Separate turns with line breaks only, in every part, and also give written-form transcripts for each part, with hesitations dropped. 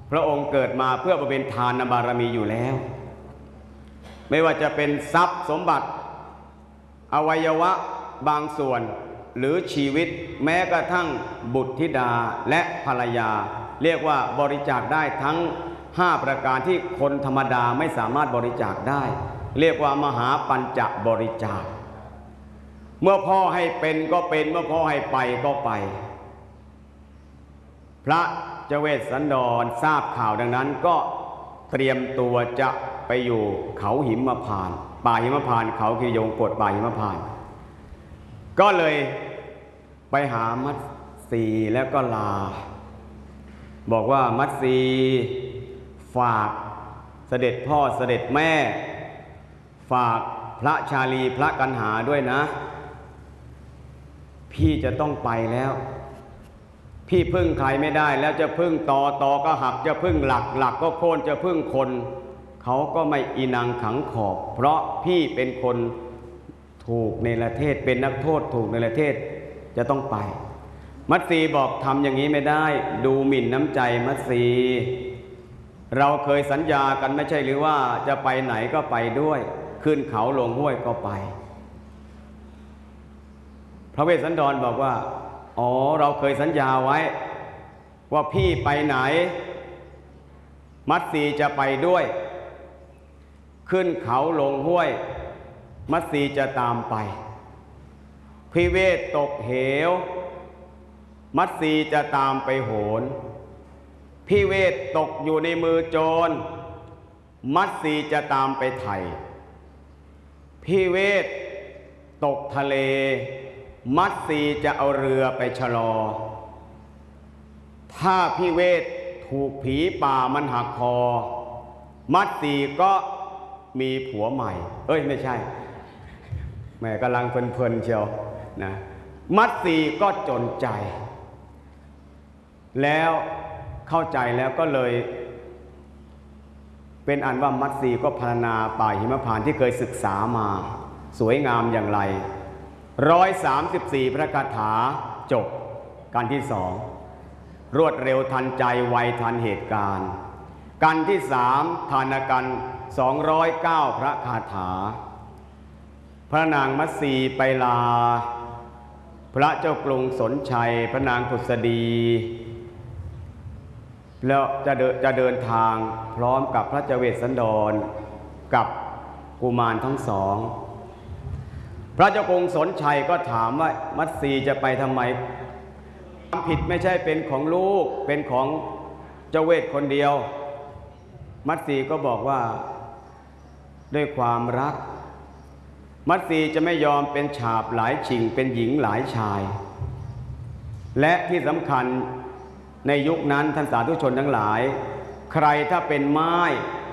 พระองค์เกิดมาเพื่อบำเพ็ญทานบารมีอยู่แล้วไม่ว่าจะเป็นทรัพย์สมบัติอวัยวะบางส่วนหรือชีวิตแม้กระทั่งบุตรธิดาและภรรยาเรียกว่าบริจาคได้ทั้ง5ประการที่คนธรรมดาไม่สามารถบริจาคได้เรียกว่ามหาปัญจบริจาคเมื่อพ่อให้เป็นก็เป็นเมื่อพ่อให้ไปก็ไปพระเจเวสสันดรทราบข่าวดังนั้นก็เตรียมตัวจะไปอยู่เขาหิมพานต์ป่าหิมพานต์เขากิยงกฏป่าหิมพานต์ก็เลยไปหามัตสีแล้วก็ลาบอกว่ามัตสีฝากเสด็จพ่อเสด็จแม่ฝากพระชาลีพระกันหาด้วยนะพี่จะต้องไปแล้วพี่พึ่งใครไม่ได้แล้วจะพึ่งตอก็หักจะพึ่งหลักก็โค่นจะพึ่งคนเขาก็ไม่อีนังขังขอบเพราะพี่เป็นคนถูกเนรเทศเป็นนักโทษถูกเนรเทศจะต้องไปมัตสีบอกทำอย่างนี้ไม่ได้ดูหมิ่นน้ำใจมัตสีเราเคยสัญญากันไม่ใช่หรือว่าจะไปไหนก็ไปด้วยขึ้นเขาลงห้วยก็ไปพระเวสสันดรบอกว่าอ๋อเราเคยสัญญาไว้ว่าพี่ไปไหนมัตสีจะไปด้วยขึ้นเขาลงห้วยมัตสีจะตามไปพิเวทตกเหวมัตสีจะตามไปโหนพิเวทตกอยู่ในมือโจรมัตสีจะตามไปไถ่พิเวทตกทะเลมัตสีจะเอาเรือไปชะลอถ้าพิเวทถูกผีป่ามันหักคอมัตสีก็มีผัวใหม่ไม่ใช่แม่กำลังเพลินๆเชียวนะมัตสีก็จนใจแล้วเข้าใจแล้วก็เลยเป็นอันว่ามัตสีก็พรรณนาป่าหิมพานต์ที่เคยศึกษามาสวยงามอย่างไร134พระคาถาจบการที่2รวดเร็วทันใจไวทันเหตุการณ์การที่3ทานกัน209พระคาถาพระนางมัตสีไปลาพระเจ้ากรุงสนชัยพระนางผุษดีแล้วจะเดินทางพร้อมกับพระเจเวสสันดรกับกุมารทั้งสองพระเจ้ากรุงสนชัยก็ถามว่ามัตสีจะไปทำไมความผิดไม่ใช่เป็นของลูกเป็นของเจ้าเวทคนเดียวมัตสีก็บอกว่าด้วยความรักมัตสีจะไม่ยอมเป็นฉาบหลายชิงเป็นหญิงหลายชายและที่สำคัญในยุคนั้นท่านสาธุชนทั้งหลายใครถ้าเป็นม่าย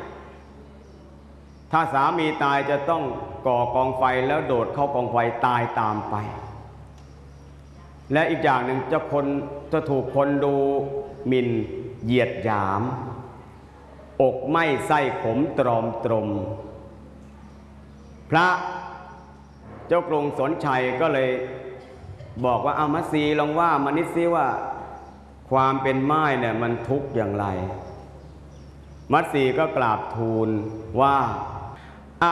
ถ้าสามีตายจะต้องก่อกองไฟแล้วโดดเข้ากองไฟตายตามไปและอีกอย่างหนึ่งจะถูกคนดูหมิ่นเหยียดหยามอกไหม้ไส้ขมตรอมตรมพระเจ้ากรุงสนชัยก็เลยบอกว่ามัตสีลองว่ามานิดซิว่าความเป็นม่ายเนี่ยมันทุกข์อย่างไรมัตสีก็กราบทูลว่า